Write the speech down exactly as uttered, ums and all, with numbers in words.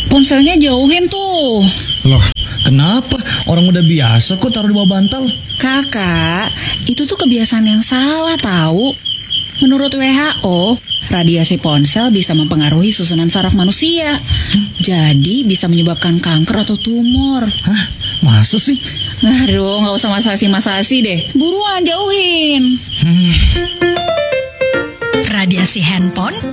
ponselnya jauhin tuh. Loh, kenapa? Orang udah biasa kok taruh di bawah bantal. Kakak, itu tuh kebiasaan yang salah tahu. Menurut W H O, radiasi ponsel bisa mempengaruhi susunan saraf manusia. Hmm? Jadi bisa menyebabkan kanker atau tumor. Hah? Masa sih? Aduh, gak usah masasi-masasi deh. Buruan jauhin. Hmm. Radiasi handphone